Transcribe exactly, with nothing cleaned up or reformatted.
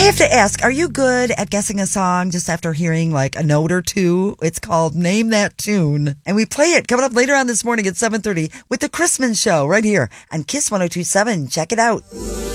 I have to ask, are you good at guessing a song just after hearing like a note or two? It's called Name That Tune. And we play it coming up later on this morning at seven thirty with the Christmas show right here on Kiss one oh two point seven. Check it out.